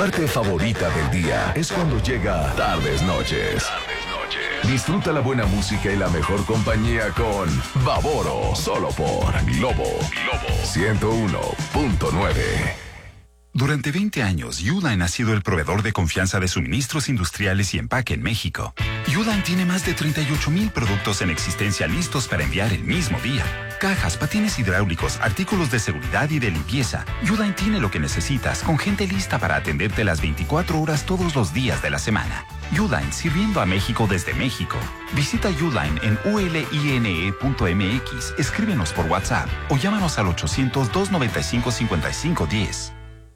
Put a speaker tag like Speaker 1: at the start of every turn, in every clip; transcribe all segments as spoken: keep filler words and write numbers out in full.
Speaker 1: parte favorita del día es cuando llega Tardes Noches. Tardes Noches. Disfruta la buena música y la mejor compañía con Baboro, solo por Globo, Globo ciento uno punto nueve.
Speaker 2: Durante veinte años, Uline ha sido el proveedor de confianza de suministros industriales y empaque en México. Uline tiene más de treinta y ocho mil productos en existencia listos para enviar el mismo día. Cajas, patines hidráulicos, artículos de seguridad y de limpieza. Uline tiene lo que necesitas, con gente lista para atenderte las veinticuatro horas todos los días de la semana. Uline, sirviendo a México desde México. Visita Uline en u l i n e punto m x, escríbenos por WhatsApp o llámanos al ochocientos, dos noventa y cinco, cincuenta y cinco diez.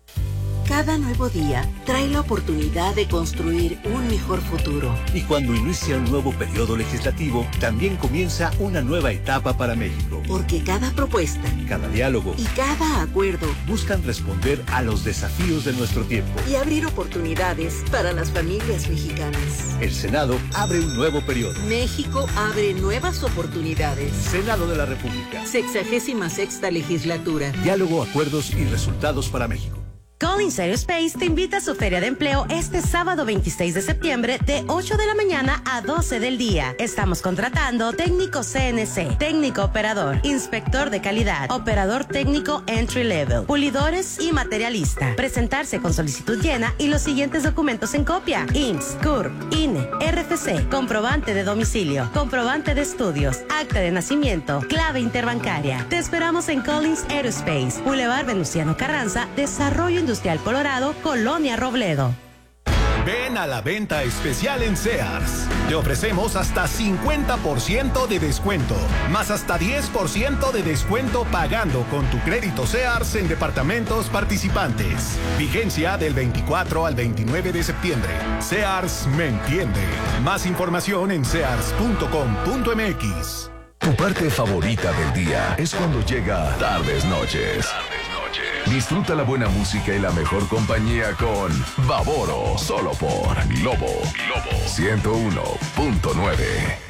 Speaker 3: Cada nuevo día trae la oportunidad de construir un mejor futuro.
Speaker 4: Y cuando inicia un nuevo periodo legislativo, también comienza una nueva etapa para México.
Speaker 3: Porque cada propuesta,
Speaker 4: cada diálogo
Speaker 3: y cada acuerdo
Speaker 4: buscan responder a los desafíos de nuestro tiempo
Speaker 3: y abrir oportunidades para las familias mexicanas.
Speaker 4: El Senado abre un nuevo periodo.
Speaker 3: México abre nuevas oportunidades.
Speaker 4: Senado de la República.
Speaker 3: Sexagésima sexta legislatura.
Speaker 4: Diálogo, acuerdos y resultados para México.
Speaker 5: Collins Aerospace te invita a su feria de empleo este sábado veintiséis de septiembre de ocho de la mañana a doce del día. Estamos contratando técnico C N C, técnico operador, inspector de calidad, operador técnico entry level, pulidores y materialista. Presentarse con solicitud llena y los siguientes documentos en copia: I M S S, C U R P, I N E, R F C, comprobante de domicilio, comprobante de estudios, acta de nacimiento, clave interbancaria. Te esperamos en Collins Aerospace, Boulevard Venustiano Carranza, Desarrollo Industrial Colorado, Colonia Robledo.
Speaker 6: Ven a la venta especial en Sears. Te ofrecemos hasta cincuenta por ciento de descuento, más hasta diez por ciento de descuento pagando con tu crédito Sears en departamentos participantes. Vigencia del veinticuatro al veintinueve de septiembre. Sears me entiende. Más información en sears punto com punto m x.
Speaker 1: Tu parte favorita del día es cuando llega Tardes Noches. Disfruta la buena música y la mejor compañía con Baboro, solo por Globo, Globo ciento uno punto nueve.